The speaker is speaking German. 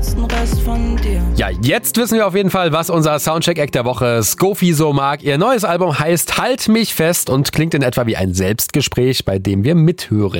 letzten Rest von dir. Ja, jetzt wissen wir auf jeden Fall, was unser Soundcheck-Act der Woche Scofi so mag. Ihr neues Album heißt Halt mich fest und klingt in etwa wie ein Selbstgespräch, bei dem wir mithören.